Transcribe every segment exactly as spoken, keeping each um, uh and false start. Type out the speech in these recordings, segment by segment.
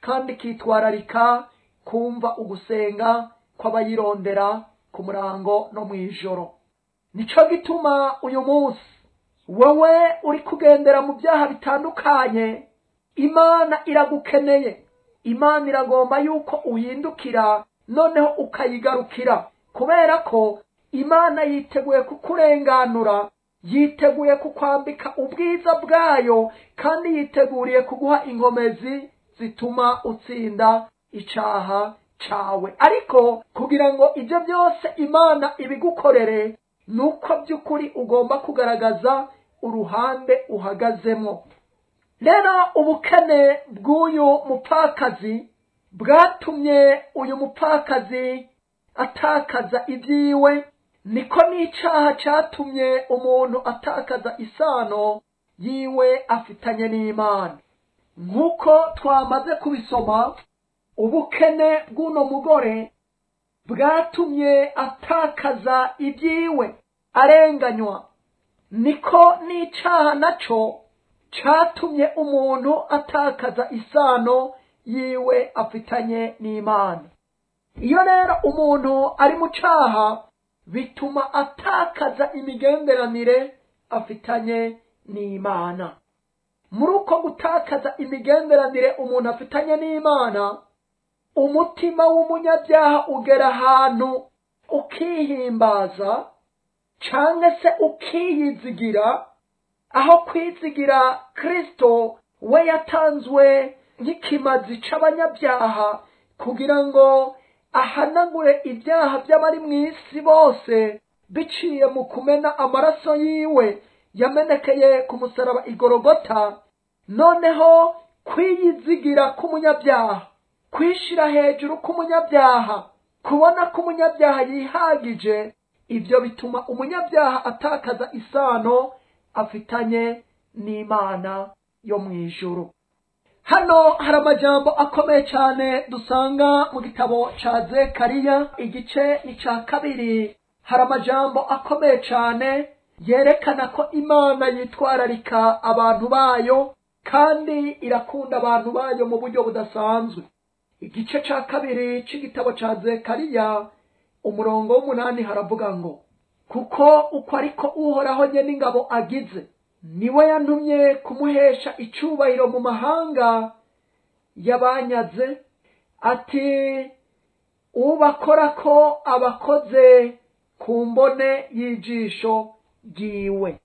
kandi ikitwararika kumva ugusenga kw'abayirondera ku murango no mw'ijoro. Nico gituma uyu munsi wowe uri kugendera mu byaha bitandukanye, Imana iragukeneye. Imana iragomba yuko uhindukira noneho ukayigarukira, kubera ko Imana yiteguye kukurenganura, yiteguye kukwambika ubwiza bwayo, kandi yiteguriye kuguha inkomezi zituma utsinda icaha cawe. Ariko kugira ngo ibyo byose Imana ibigukorere, nuko by'ukuri ugomba kugaragaza uruhande uhagazemo. Rero ubukene bw'uyu mupfakazi bwatumye uyu mupfakazi atakaza ibyiwe, niko n'icaha catumye umuntu atakaza isano yiwe afitanye n'Imana. Nk'uko twamaze kubisoma, ubukene bw'uno mugore bwatumye atakaza ibyiwe, arenganywa. Niko n'icaha naco catumye umuntu atakaza isano yiwe afitanye n'Imana. Iyo rero umuntu ari mu caha, bituma atakaza imigenderanire afitanye n'Imana. Muri uko gutakaza imigenderanire umuntu afitanye n'Imana, umutima w'umunyabyaha ugera ahantu ukihimbaza canke se ukiyizigira, aho kwizigira Kristo we yatanzwe nk'ikimazi c'abanyabyaha kugira ngo ahanagure ibyaha by'abari mw'isi bose biciye mu kumena amaraso yiwe yamenekeye ku musaraba igorogota. Noneho kwiyizigira k'umunyabyaha, kwishira hejuru k'umunyabyaha, kubona ko umunyabyaha yihagije, ibyo bituma umunyabyaha atakaza isano afitanye n'Imana yo mw'ijuru. Hano hari amajambo akomeye cyane dusanga mu gitabo ca Zekariya igice ni ca kabiri. Hari amajambo akomeye cyane yerekana ko Imana yitwararika abantu bayo kandi irakunda abantu bayo mu buryo budasanzwe. Igice ca kabiri c'igitabo ca Zekariya umurongo w'umunani haravuga ngo, kuko uko ariko Uhoraho nyene ingabo agize, niwe yantumye kumuhesha icubahiro mu mahanga yabanyaze, ati ubakora ko abakoze ku mbone y'ijisho ryiwe.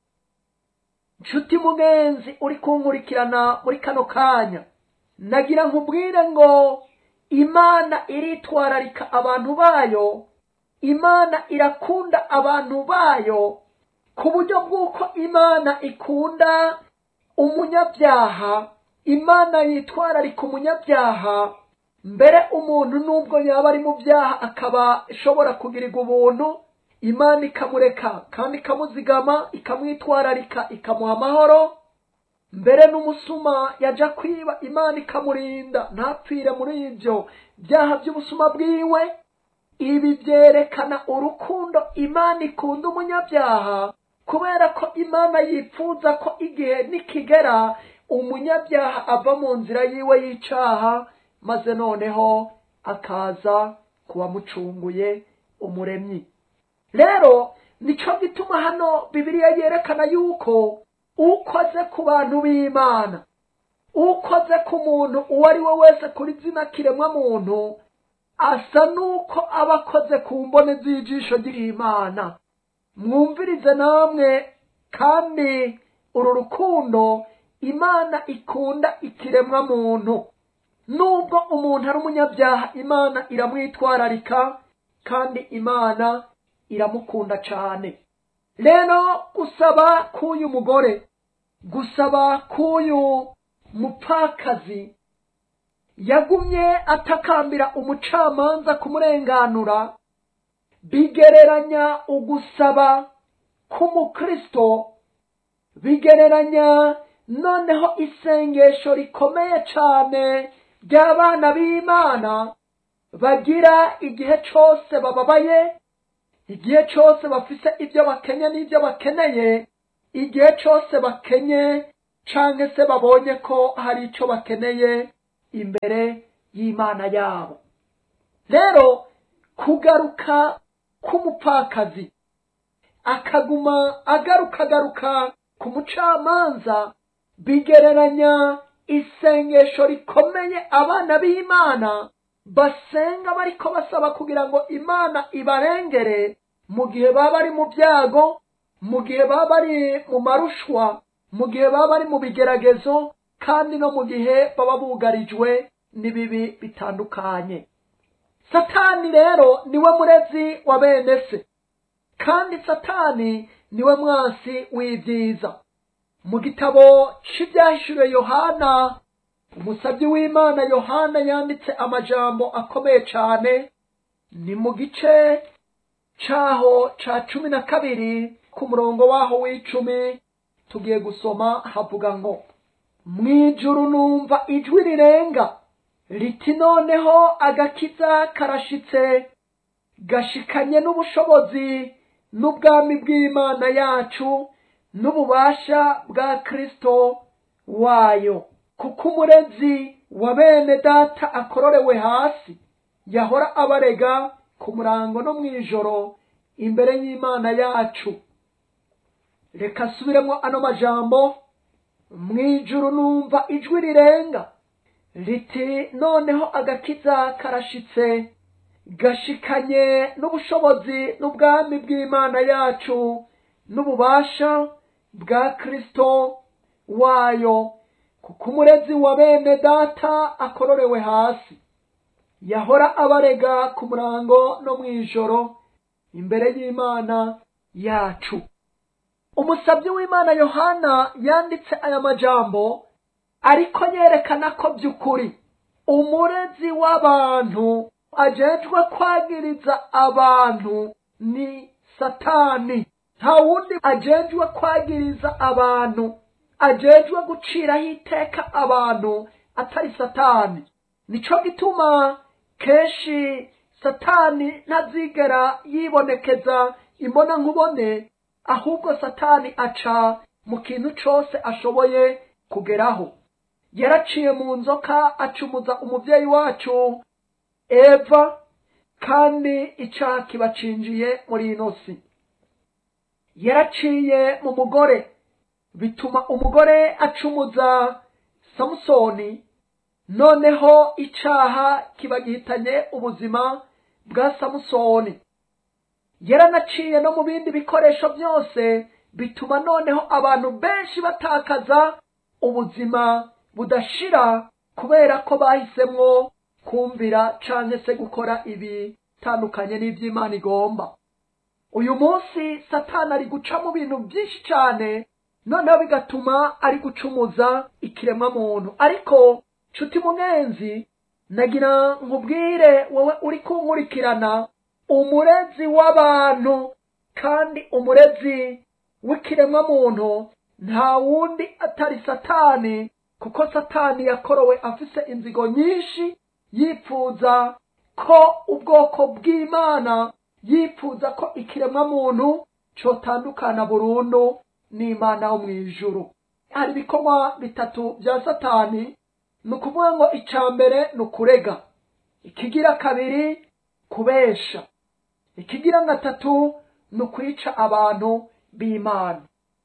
Nshuti mugenzi uri kunkurikirana muri kano kanya, nagira nkubwire ngo Imana iritwararika abantu bayo, Imana irakunda abantu bayo, ku buryo bw'uko Imana ikunda umunyabyaha. Imana yitwararika umunyabyaha, mbere umuntu nubwo yaba ari mu byaha akaba ishobora kugirirwa ubuntu, Imana ikamureka kandi ikamuzigama, ikamwitwararika, ikamuha amahoro. Mbere n'umusuma yaja kwiba, Imana ikamurinda ntapfire muri ibyo byaha by'ubusuma bwiwe. Ibi byerekana urukundo Imana ikunda umunyabyaha, kubera ko Imana yifuza ko igihe nikigera umunyabyaha ava mu nzira yiwe y'icaha, maze noneho akaza kuba mucunguye umuremyi. Rero nico gituma hano Bibiliya yerekana yuko ukoze ku bantu b'Imana, ukoze ku muntu uwo ari we wese kuri zina kiremwa muntu, asa nuko abakoze ku mbone z'ijisho ry'Imana. Mwumvirize namwe kandi uru rukundo Imana ikunda ikiremwa muntu. Nubwo umuntu ari umunyabyaha, Imana iramwitwararika kandi Imana iramukunda cyane. Rero gusaba k'uyu mugore, gusaba k'uyu mupfakazi, yagumye atakambira umucamanza kumurenganura, bigereranya ugusaba k'umukristo, bigereranya noneho isengesho rikomeye cyane ry'abana b'Imana bagira igihe cyose bababaye, igihe cyose bafise ibyo bakenye n'ibyo bakeneye, igihe cyose bakenye canke se babonye ko hari icyo bakeneye imbere y'Imana yabo. Rero kugaruka k'umupfakazi akaguma agaruka agaruka ku mucamanza bigereranya isengesho rikomeye abana b'Imana basenga bariko basaba kugira ngo Imana ibarengere mu gihe baba bari mu byago, mu gihe baba bari mu marushwa, mu gihe baba bari mu bigeragezo, kandi no mu gihe baba bugarijwe n'ibibi bitandukanye. Satani rero niwe murezi wa bene se, kandi Satani niwe mwansi w'ibyiza. Mu gitabo cy'ibyahishuriwe Yohana, umusabyi w'Imana Yohana yanditse amajambo akomeye cyane. Ni mu gice cyaho ca cumi na kabiri ku murongo waho w'icumi tugiye gusoma, havuga ngo, mwijuru numva ijwi rirenga riti noneho agakiza karashitse, gashikanye n'ubushobozi n'ubwami bw'Imana yacu n'ububasha bwa Kristo wayo, kuko umurezi wa bene data akororewe hasi yahora abarega ku murango no mwijoro imbere y'Imana yacu. Reka subiremo ano majambo, mwijuru numva ijwi rirenga riti noneho agakiza karashitse, gashikanye n'ubushobozi n'ubwami bw'Imana yacu n'ububasha bwa Kristo wayo, kuko umurezi wa bene data akororewe hasi yahora abarega ku murango no mwijoro imbere y'Imana yacu. Umusabyi w'Imana Yohana yanditse aya majambo ariko yerekana ko by'ukuri umurezi w'abantu ajejwe kwagiriza abantu ni Satani. Nta wundi ajejwe kwagiriza abantu, ajejwe guciraho iteka abantu atari Satani. Nico gituma keshi Satani ntazigera yibonekeza imbona nkubone, ahubwo Satani aca mu kintu cose ashoboye kugeraho. Yaraciye mu nzoka acumuza umuvyeyi wacu Eva, kandi icaha kibacinjiye muri ino si. Yaraciye mu mugore bituma umugore acumuza Samusoni, noneho icaha kibagihitanye ubuzima bwa Samusoni. Yaranaciye no mu bindi bikoresho byose bituma noneho abantu benshi batakaza ubuzima budashira kubera ko bahisemwo kumvira canke se gukora ibi tandukanye n'ivy'Imana igomba. Uyu munsi Satani ari guca mu bintu byinshi cyane, noneho bigatuma ari gucumuza ikiremwa muntu. Ariko nshuti munenzi, nagira nkubwire wowe uri kunkurikirana, umurezi w'abantu kandi umurezi w'ikiremwa muntu nta wundi atari Satani, kuko Satani yakorowe afise inzigo nyinshi, yipfuza ko ubwoko bw'Imana, yipfuza ko ikiremwa muntu cotandukana burundu n'Imana wo mwijuru. Hari ibikorwa bitatu bya Satani, nukuvuga ngo icambere nukurega, ikigira kabiri kubesha, ikigira gatatu nukwica abantu b'Imana.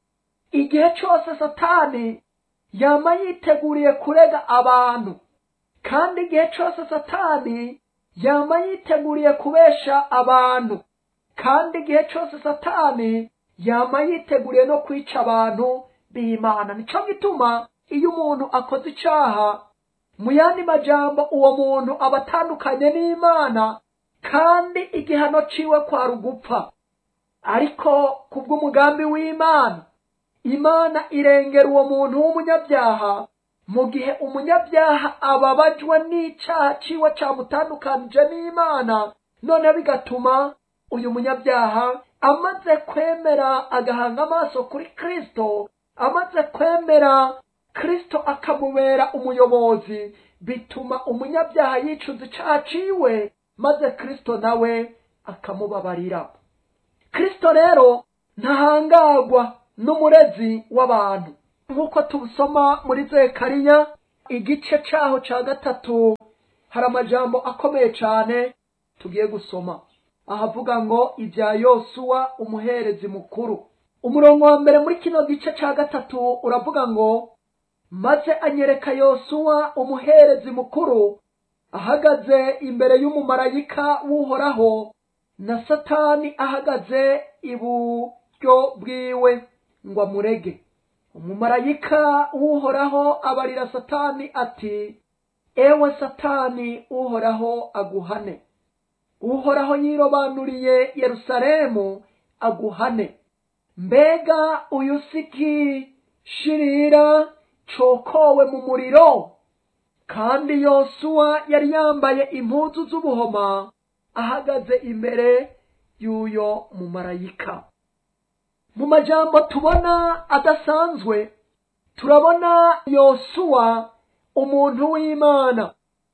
Igihe cyose Satani yama yiteguriye kurega abantu, kandi igihe cyose Satani yama yiteguriye kubesha abantu, kandi igihe cyose Satani yama yiteguriye no kwica abantu b'Imana. Nico gituma iyo umuntu akoze icaha, mu yandi majambo uwo muntu abatandukanye n'Imana, kandi igihano ciwe kwa rugupfa. Ariko kubw'umugambi w'Imana, Imana irengera uwo muntu w'umunyabyaha, mu gihe umunyabyaha ababajwe n'icaha ciwe camutandukanije n'Imana, none bigatuma uyu munyabyaha amaze kwemera agahanga amaso kuri Kristo, amaze kwemera Kristo akamubera umuyobozi, bituma umunyabyaha yicuza icaha ciwe, maze Kristo nawe akamubabarira. Kristo rero ntahangagwa n'umurezi w'abantu, nk'uko tubusoma muri Zekariya igice caho ca gatatu hari amajambo akomeye cyane tugiye gusoma ahavuga ngo ibya Yosuwa umuherezi mukuru. Umurongo wa mbere muri kino gice cya gatatu uravuga ngo maze anyereka Yosuwa umuherezi mukuru ahagaze imbere y'umumarayika w'Uhoraho na Satani ahagaze iburyo bwiwe ngo amurege. Umumarayika w'Uhoraho abarira Satani ati ewe Satani, Uhoraho aguhane. Uhoraho yirobanuriye Yerusalemu aguhane. Mbega uyu siki shirira cokowe mu muriro? Kandi Yosuwa yari yambaye impuzu z'ubuhoma ahagaze imbere y'uyo mumarayika. Mu majambo tubona adasanzwe turabona Yosuwa umuntu w'Imana.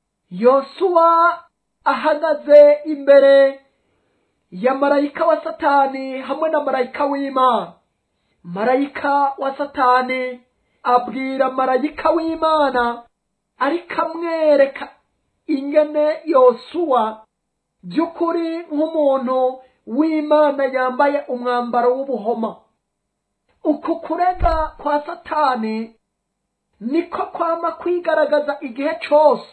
Yosuwa ahagaze imbere ya marayika wa Satani hamwe na marayika w'Imana. Marayika wa Satani abwira marayika w'Imana ariko amwereka ingene Yosuwa by'ukuri nk'umuntu w'Imana yambaye umwambaro w'ubuhoma. Uku kurega kwa Satani niko kwama kwigaragaza igihe cyose,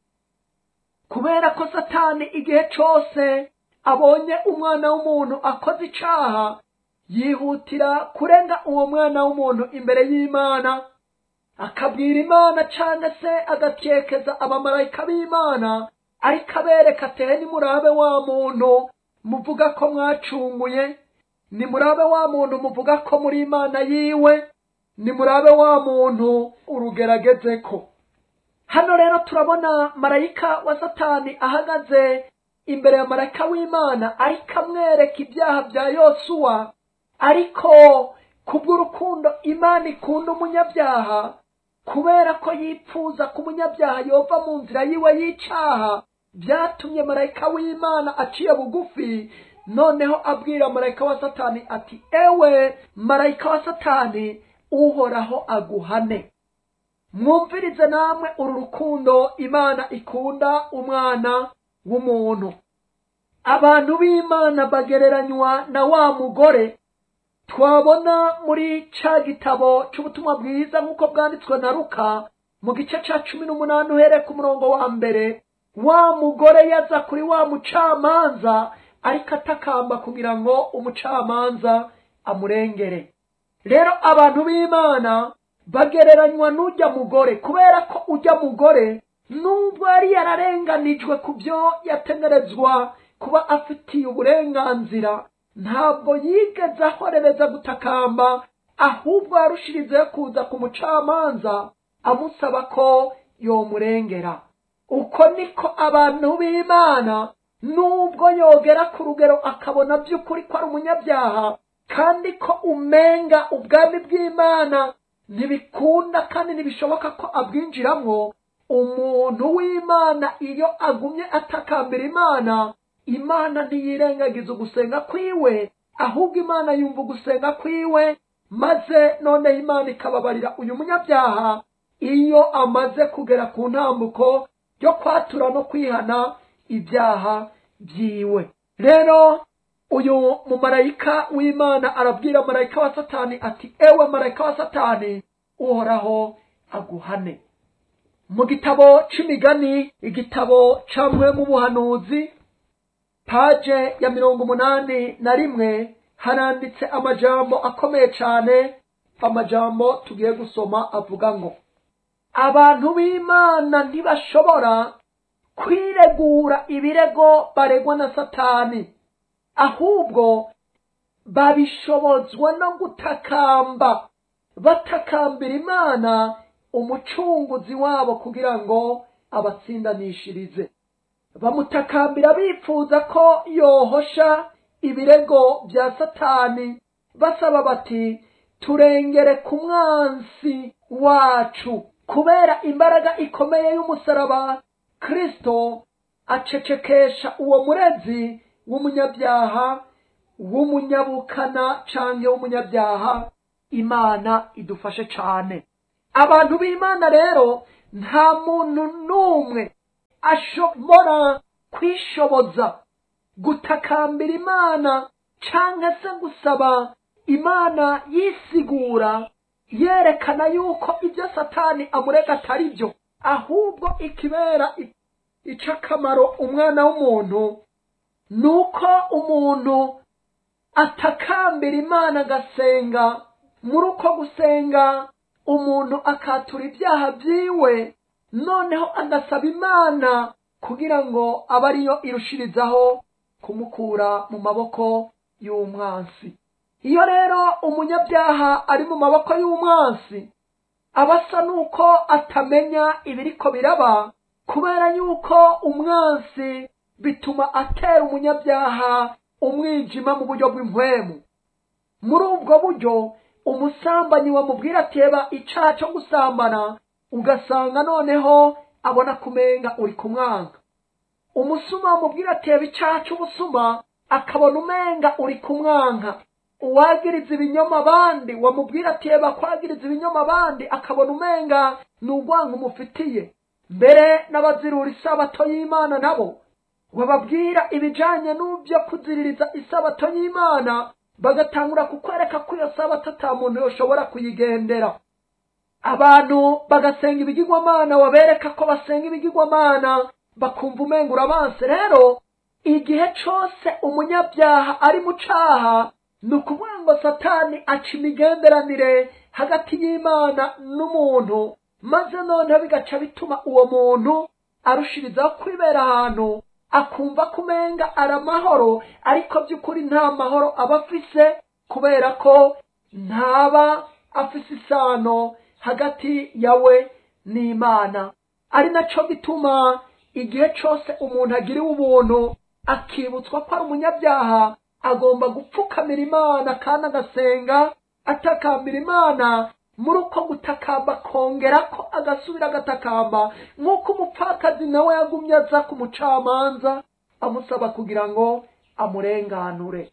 kubera ko Satani igihe cyose abonye umwana w'umuntu akoze icaha yihutira kurenga uwo mwana w'umuntu imbere y'Imana, akabwira Imana cyangwa se agakekeza abamarayika b'Imana ariko abereka ati nimurabe wa muntu muvuga ko mwacunguye, nimurabe wa muntu muvuga ko muri Imana yiwe, nimurabe wa muntu urugerageze ko. Hano rero turabona marayika wa Satani ahagaze imbere ya marayika w'Imana ariko amwereka ibyaha bya Yosuwa, ariko kubw'urukundo Imana ikunda umunyabyaha, kubera ko yipfuza ko umunyabyaha yova mu nzira yiwe y'icaha, byatumye marayika w'Imana aciye bugufi noneho abwira marayika wa Satani ati ewe marayika wa Satani, Uhoraho aguhane. Mwumvirize namwe uru rukundo Imana ikunda umwana w'umuntu. Abantu b'Imana bagereranywa na wa mugore twabona muri ca gitabo c'ubutumwa bwiza nk'uko bwanditswe na Luka mu gice ca cumi n'umunani uhereye ku murongo wa mbere. Wa mugore yaza kuri wa mucamanza ariko atakamba kugira ngo umucamanza amurengere. Rero abantu b'Imana bagereranywa n'ujya mugore, kubera ko ujya mugore nubwo yari yararenganijwe ku byo yategerezwa kuba afitiye uburenganzira, ntabwo yigeze ahorereza gutakamba, ahubwo yarushirizeho kuza ku mucamanza amusaba ko yomurengera. Uko niko abantu b'Imana nubwo yogera ku rugero akabona by'ukuri ko ari umunyabyaha kandi ko umenga ubwami bw'Imana ntibikunda kandi ntibishoboka ko abwinjiramwo, umuntu w'Imana iyo agumye atakambira Imana, Imana ntiyirengagiza ugusenga kwiwe, ahubwo Imana yumva ugusenga kwiwe, maze noneho Imana ikababarira uyu munyabyaha iyo amaze kugera ku ntambuko yo kwatura no kwihana ibyaha byiwe. Rero uyu mumarayika w'Imana arabwira marayika wa Satani ati ewe marayika wa Satani, Uhoraho aguhane. Mu gitabo c'imigani, igitabo camwe mu buhanuzi, paje ya mirongo umunani na rimwe, haranditse amajambo akomeye cyane. Amajambo tugiye gusoma avuga ngo abantu b'Imana ntibashobora kwiregura ibirego baregwa na Satani, ahubwo babishobozwa no gutakamba, batakambira Imana umucunguzi wabo kugira ngo abatsindanishirize. Bamutakambira bifuza ko yohosha ibirego bya Satani, basaba bati turengere ku mwansi wacu. Kubera imbaraga ikomeye y'umusaraba, Kristo acecekesha uwo murezi w'umunyabyaha, w'umunyabukana canke w'umunyabyaha. Imana idufashe cane. Abantu b'Imana rero nta muntu n'umwe ashobora kwishoboza gutakambira Imana canke se gusaba Imana yisigura yerekana yuko ibyo Satani amurega atari byo, ahubwo ikibera icakamaro umwana w'umuntu nuko umuntu atakambira Imana agasenga. Muri uko gusenga umuntu akatura ibyaha byiwe, noneho agasaba Imana kugira ngo abe ariyo irushirizaho kumukura mu maboko y'umwansi. Iyo rero umunyabyaha ari mu maboko y'umwansi, abasa nuko atamenya ibiriko biraba, kubera yuko umwansi bituma atera umunyabyaha umwijima mu buryo bw'impwemu. Muri ubwo buryo umusambanyi wamubwira ati eba icaha cyo gusambana, ugasanga noneho abona kumenga uri kumwanga. Umusuma wamubwira ati eba icaha cy'ubusuma, akabona umenga uri kumwanka. Uwagiriza ibinyoma abandi wamubwira ati eba kwagiriza ibinyoma abandi, akabona umenga n'ugwanga umufitiye. Mbere n'abazirura isabato y'Imana nabo wababwira ibijanye n'ubyo kuziririza isabato y'Imana, bagatangura kukwereka ko iyo sabato ata muntu yoshobora kuyigendera. Abantu bagasenga ibigirwamana, wabereka ko basenga ibigirwamana, bakumva umenga urabanse. Rero igihe cose umunyabyaha ari mu caha, nukuvuga ngo Satani aca imigenderanire hagati y'Imana n'umuntu, maze noneho bigaca bituma uwo muntu arushirizaho kwibera ahantu akumva kumenga aramahoro, ariko by'ukuri nta mahoro aba afise, kubera ko ntaba afise isano hagati yawe n'Imana. Ari naco gituma igihe cose umuntu agiriwe ubuntu akibutswa ko ari umunyabyaha, agomba gupfukamira Imana kandi agasenga atakambira Imana. Muri uko gutakamba kongera ko agasubira agatakamba, nk'uko umupfakazi nawe yagumye aza ku mucamanza amusaba kugira ngo amurenganure.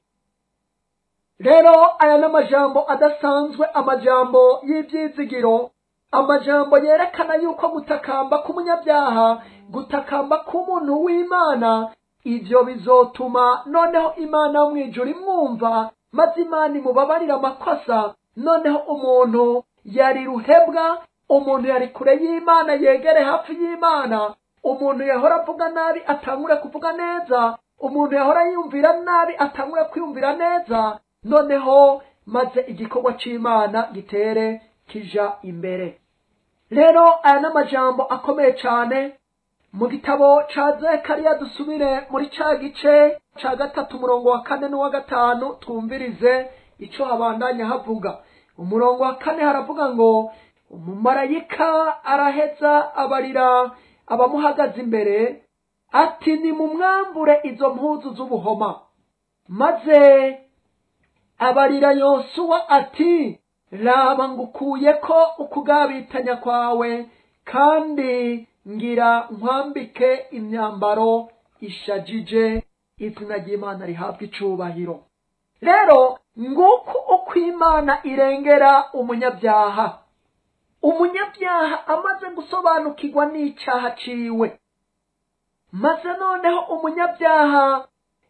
Rero aya n'amajambo adasanzwe, amajambo y'ibyizigiro, amajambo yerekana yuko gutakamba k'umunyabyaha, gutakamba k'umuntu w'Imana, ivyo bizotuma noneho Imana yo mw'ijuru imwumva, maze Imana imubabarira amakosa. Noneho umuntu yari ruhebwa, umuntu yari kure y'Imana yegere hafi y'Imana, umuntu yahora avuga nabi atangure kuvuga neza, umuntu yahora yumvira nabi atangure kwiyumvira neza, noneho maze igikorwa c'Imana gitere kija imbere. Rero aya n'amajambo akomeye cane mu gitabo ca Zekariya. Dusubire muri ca gice ca gatatu umurongo wa kane n'uwa gatanu, twumvirize ico habandanya havuga. Umurongo wa kane haravuga ngo umumarayika araheza abarira abamuhagaze imbere ati nimumwambure izo mpuzu z'ubuhoma. Maze abarira Yosuwa ati raba ngukuyeko ukugabitanya kwawe, kandi ngira nkwambike imyambaro ishajije. Izina ry'Imana rihabwa icubahiro. Rero nguko uko Imana irengera umunyabyaha. Umunyabyaha amaze gusobanukirwa n'icaha ciwe, maze noneho umunyabyaha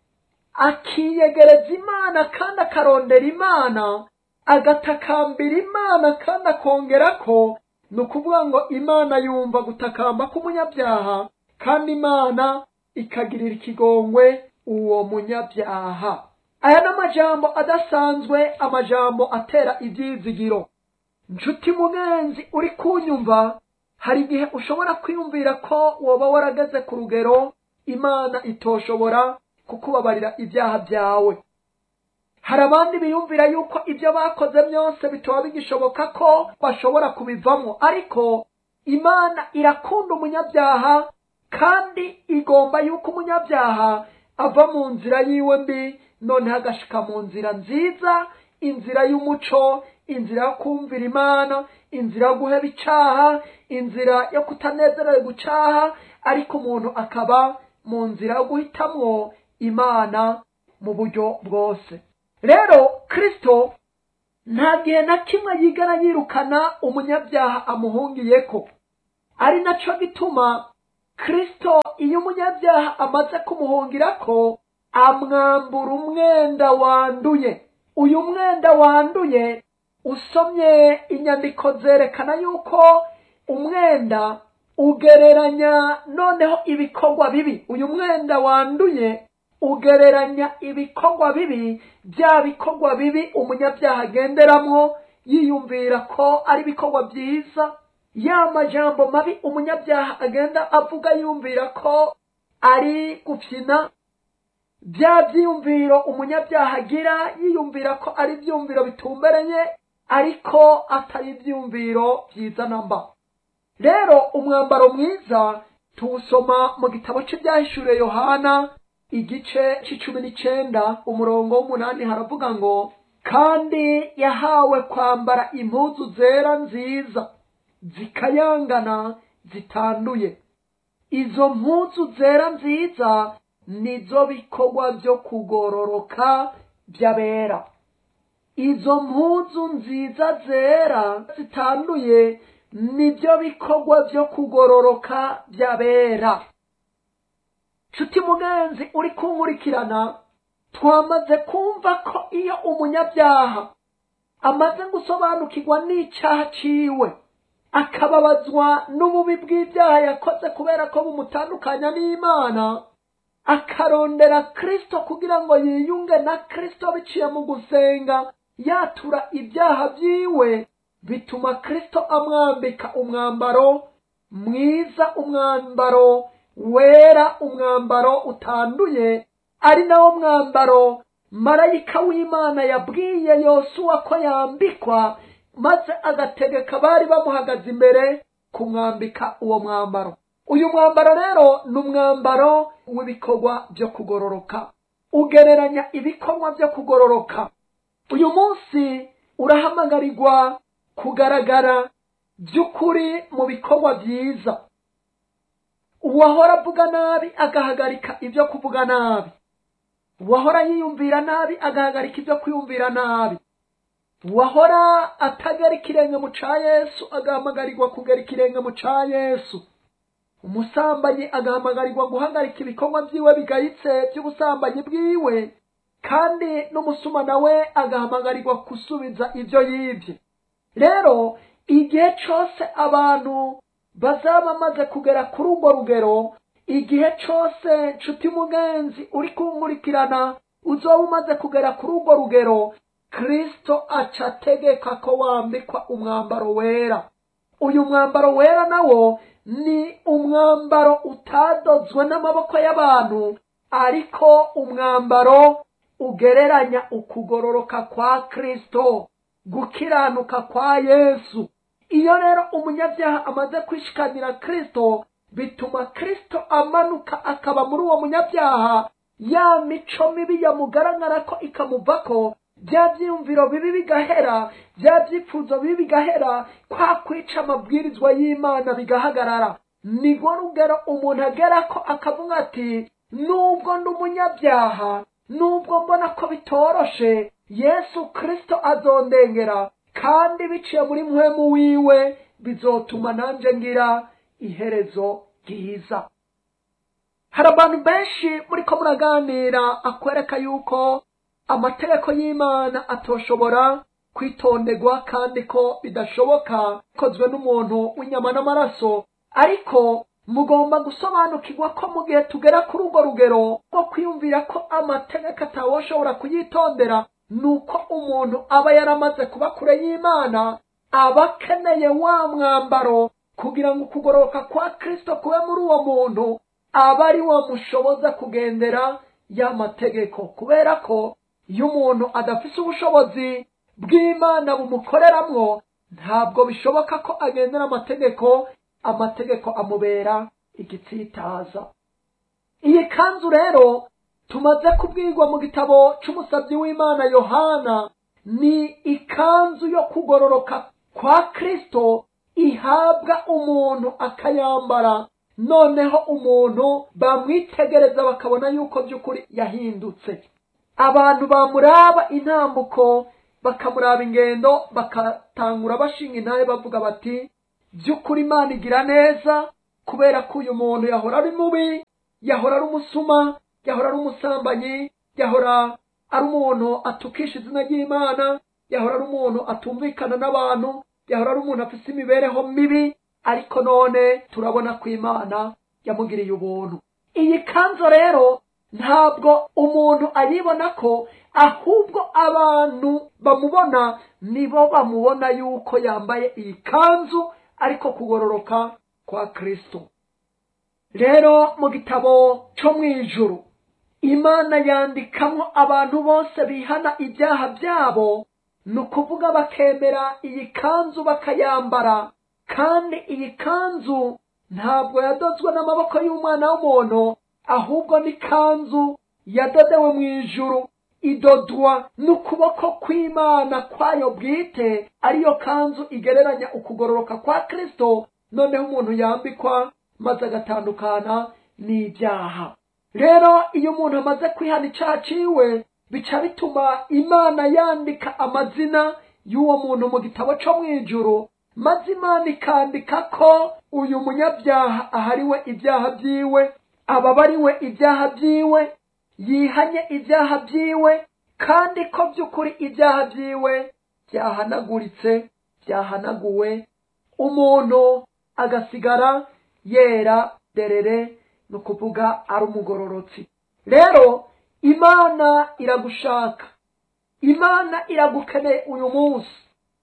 akiyegereza Imana kandi akarondera Imana, agatakambira Imana kandi akongerako, nukuvuga ngo Imana yumva gutakamba k'umunyabyaha, kandi Imana ikagirira ikigongwe uwo munyabyaha. Aya n'amajambo adasanzwe, amajambo atera ibyizigiro. Nshuti mugenzi uri kunyumva, hari igihe ushobora kwiyumvira ko woba warageze ku rugero Imana itoshobora kukubabarira ibyaha byawe. Hari abandi biyumvira yuko ibyo bakoze byose bitoba bigishoboka ko bashobora kubivamo, ariko Imana irakunda umunyabyaha, kandi igomba yuko umunyabyaha ava mu nzira yiwe mbi, noneho agashika mu nzira nziza, inzira y'umuco, inzira yo kumvira Imana, inzira yo guheba icaha, inzira yo kutanezererwa gucaha, ariko umuntu akaba mu nzira yo guhitamwo Imana mu buryo bwose. Rero Kristo nta gihe na kimwe yigera yirukana umunyabyaha amuhungiyeko. Ari naco gituma Kristo iyo umunyabyaha amaze kumuhungirako amwambura umwenda wanduye. Uyu mwenda wanduye usomye inyandiko zerekana yuko umwenda ugereranya noneho ibikorwa bibi. Uyu mwenda wanduye ugereranya ibikorwa bibi, bya bikorwa bibi umunyabyaha agenderamwo yiyumvira ko ari ibikorwa byiza, ya majambo mabi umunyabyaha agenda avuga yumvira ko ari gupfina, bya byiyumviro umunyabyaha agira yiyumvira ko ari ibyumviro bitumbereye ariko atari ibyumviro byiza namba. Rero umwambaro mwiza tuwusoma mu gitabo cy'Ibyahishuriwe Yohana igice c'icumi n'icenda umurongo w'umunani, haravuga ngo kandi yahawe kwambara impuzu zera nziza zikayangana zitanduye. Izo mpuzu zera nziza nizo bikorwa byo kugororoka by'abera. Izo mpuzu nziza zera zitanduye nibyo bikorwa byo kugororoka by'abera. Nshuti mugenzi uri kunkurikirana, twamaze kumva ko iyo umunyabyaha amaze gusobanukirwa n'icyaha ciwe, akababazwa n'ububi bw'ibyaha yakoze kubera ko bumutandukanya n'Imana, akarondera Kristo kugira ngo yiyunge na Kristo biciye mu gusenga yatura ibyaha byiwe, bituma Kristo amwambika umwambaro mwiza, umwambaro wera, umwambaro utanduye, ari nawo mwambaro marayika w'Imana yabwiye Yosuwa ko yambikwa, maze agategeka bari bamuhagaze imbere kumwambika uwo mwambaro. Uyu mwambaro rero ni umwambaro w'ibikorwa byo kugororoka, ugereranya ibikorwa byo kugororoka. Uyu munsi urahamagarirwa kugaragara by'ukuri mu bikorwa byiza. Uwahora avuga nabi agahagarika ibyo kuvuga nabi, uwahora yiyumvira nabi agahagarika ibyo kwiyumvira nabi, uwahora atagera ikirenge mu ca Yesu agahamagarirwa kugera ikirenge mu ca Yesu, umusambanyi agahamagarirwa guhagarika ibikorwa byiwe bigayitse by'ubusambanyi bwiwe, kandi n'umusuma nawe agahamagarirwa gusubiza ibyo yibye. Rero igihe cyose abantu bazaba bamaze kugera kuri urwo rugero, igihe cyose nshuti mugenzi uri kunkurikirana uzoba umaze kugera kuri urwo rugero, Kristo aca ategeka ko wambikwa umwambaro wera. Uyu mwambaro wera nawo ni umwambaro utadozwe n'amaboko y'abantu, ariko umwambaro ugereranya ukugororoka kwa Kristo, gukiranuka kwa Yesu. Iyo rero umunyabyaha amaze kwishikanira Kristo, bituma Kristo amanuka akaba muri uwo munyabyaha, ya mico mibi yamugaragara ko ikamuvako, bya byiyumviro bibi bigahera, bya byifuzo bibi bigahera, kwa kwica amabwirizwa y'Imana bigahagarara. Nirwo rugero umuntu agera ko akavuga ati nubwo ndi umunyabyaha, nubwo mbona ko bitoroshe, Yesu Kristo azondengera, kandi biciye muri mpwemu wiwe bizotuma nanje ngira iherezo ryiza. Hari abantu benshi muriko muraganira akwereka yuko amategeko y'Imana atoshobora kwitonderwa, kandi ko bidashoboka kozwe n'umuntu w'inyama n'amaraso, ariko mugomba gusobanukirwa ko mu gihe tugera kuri urwo rugero rwo kwiyumvira ko amategeko atawoshobora kuyitondera, nuko umuntu aba yaramaze kuba kure y'Imana, aba akeneye wa mwambaro kugira ngo ukugororoka kwa Kristo kube muri uwo muntu, aba ari wo mushoboza kugendera ya mategeko. Kubera ko iyo umuntu adafise ubushobozi bw'Imana bumukoreramwo, ntabwo bishoboka ko agendera amategeko, amategeko amubera igitsitaza. Iyi kanzu rero tumaze kubwirwa mu gitabo c'umusavyi w'Imana Yohana, ni ikanzu yo kugororoka kwa Kristo ihabwa umuntu akayambara, noneho umuntu bamwitegereza bakabona yuko by'ukuri yahindutse. Abantu bamuraba intambuko, bakamuraba ingendo, bakatangura bashinga intahe bavuga bati by'ukuri Imana igira neza, kubera ko uyu muntu yahora ari mubi, yahora ari umusuma, yahora ari umusambanyi, yahora ari umuntu atukisha izina ry'Imana, yahora ari umuntu atumvikana n'abantu, yahora ari umuntu afite imibereho mibi, ariko none turabona ko Imana yamugiriye ubuntu. Iyi kanzu rero ntabwo umuntu ayibona ko, ahubwo abantu bamubona nibo bamubona yuko yambaye iyi kanzu, ariko kugororoka kwa Kristo. Rero mu gitabo cyo mu ijuru Imana yandikamo abantu bose bihana ibyaha byabo, ni ukuvuga bakemera iyi kanzu bakayambara. Kandi iyi kanzu ntabwo yadozwe n'amaboko y'umwana w'umuntu, ahubwo ni kanzu yadodewe mu ijuru, idodwa n'ukuboko kw'Imana kwayo bwite, ariyo kanzu igereranya ukugororoka kwa Kristo, noneho umuntu yambikwa maze agatandukana n'ibyaha. Rero iyo umuntu amaze kwihana icyaha ciwe, bica bituma Imana yandika amazina y'uwo muntu mu gitabo cyo mu ijuru, maze Imana ikandika ko uyu munyabyaha ahariwe ibyaha byiwe, ababariwe ibyaha byiwe, yihanye ibyaha byiwe, kandi ko by'ukuri ibyaha byiwe byahanaguritse, byahanaguwe, umuntu agasigara yera derere, ni ukuvuga ari umugororotsi. Rero Imana iragushaka, Imana iragukeneye uyu munsi,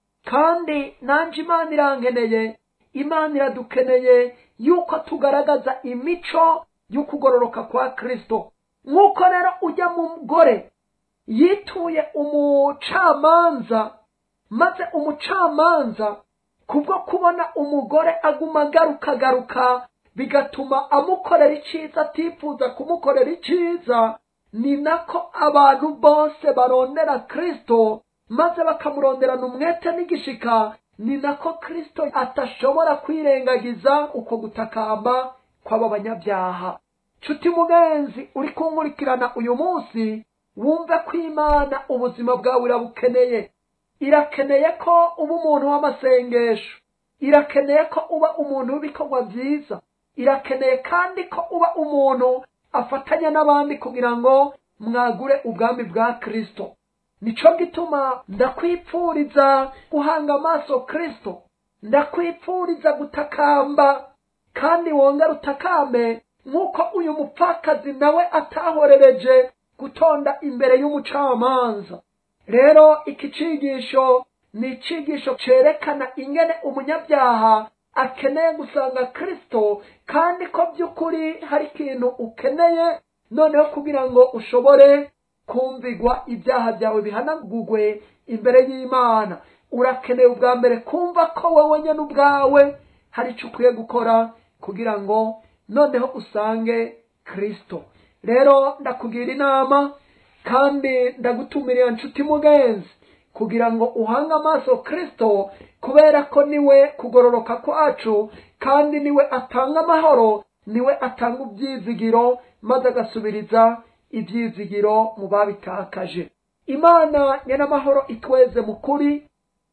kandi nanje Imana irankeneye, Imana iradukeneye yuko tugaragaza imico y'ukugororoka kwa Kristo. Nk'uko rero ujya mu mugore yituye umucamanza, maze umucamanza kubwo kubona umugore aguma agaruka garuka, bigatuma amukorera icyiza atifuza kumukorera icyiza, ni nako abantu bose barondera Kristo, maze bakamuronderana umwete n'igishika, ni nako Kristo atashobora kwirengagiza uko gutakamba kw'aba banyabyaha. Nshuti mugenzi uri kunkurikirana uyu munsi, wumve ko Imana ubuzima bwawe irabukeneye. Irakeneye ko uba umuntu w'amasengesho, irakeneye ko uba umuntu w'ibikorwa byiza, irakeneye kandi ko uba umuntu afatanya n'abandi kugira ngo mwagure ubwami bwa Kristo. Nico gituma ndakwipfuriza guhanga amaso Kristo, ndakwipfuriza gutakamba, kandi wongera utakambe nk'uko uyu mupfakazi nawe atahorereje gutonda imbere y'umucamanza. Rero iki cigisho ni icigisho cerekana ingene umunyabyaha akeneye gusanga Kristo, kandi ko by'ukuri hari ikintu ukeneye noneho kugira ngo ushobore kumvigwa ibyaha byawe bihanagurwe imbere y'Imana. Urakeneye ubwa mbere kumva ko wowe nyene ubwawe hari icyo ukwiye gukora kugira ngo noneho usange Kristo. Rero ndakugira inama kandi ndagutumirira nshuti mugenzi kugira ngo uhange amaso Kristo, kubera ko niwe kugororoka kwacu, kandi niwe atanga amahoro, niwe atanga ibyizigiro, maze agasubiriza ibyizigiro mu babitakaje. Imana nyene amahoro itweze mu kuri,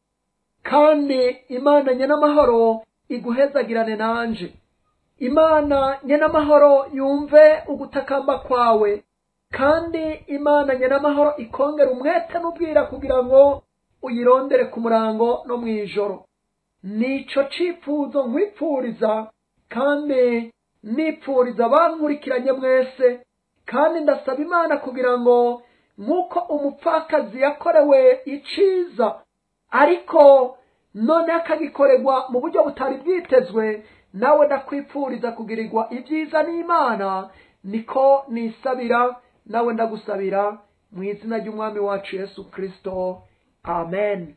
kandi Imana nyene amahoro iguhezagirane nanje. Imana nyene amahoro yumve ugutakamba kwawe, kandi Imana nyene amahoro ikongera umwete n'ubwira kugira ngo uyirondere ku murango no mwijoro. Nico cifuzo nkwipfuriza, kandi nipfuriza abankurikiranye mwese, kandi ndasaba Imana kugira ngo nk'uko umupfakazi yakorewe iciza, ariko none akagikorerwa mu buryo butari bwitezwe, nawe ndakwipfuriza kugirirwa ibyiza n'Imana, niko nisabira nawe ndagusabira mu izina ry'umwami wacu Yesu Kristo. Amen.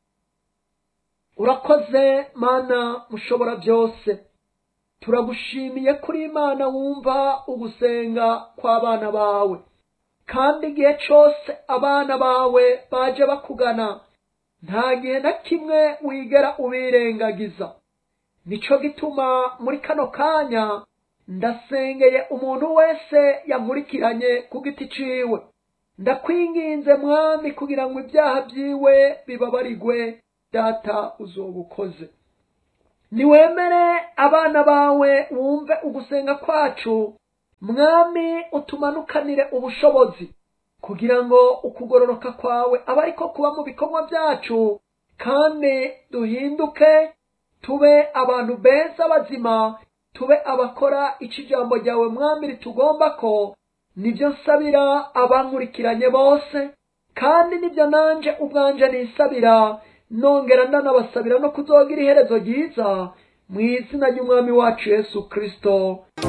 Urakoze Mana mushobora byose, turagushimiye kuri Imana wumva ugusenga kw'abana bawe, kandi igihe cyose abana bawe baje bakugana, nta gihe na kimwe wigera ubirengagiza. Nico gituma muri kano kanya ndasengeye umuntu wese yankurikiranye ku giti ciwe. Ndakwinginze Mwami kugira ngo ibyaha byiwe bibabarigwe, Data uzobukoze. niwemere abana bawe wumve ugusenga kwacu. Mwami, utumanukanire ubushobozi kugira ngo ukugororoka kwawe abe ariko kuba mu bikorwa byacu, kandi duhinduke tube abantu beza bazima, tube abakora ico ijambo ryawe Mwami ritugomba ko. Nibyo nsabira abankurikiranye bose, kandi nibyo nanje ubwanje nisabira, nongera ndanabasabira no kuzogira iherezo ryiza, mu izina ry'Umwami wacu Yesu Kristo.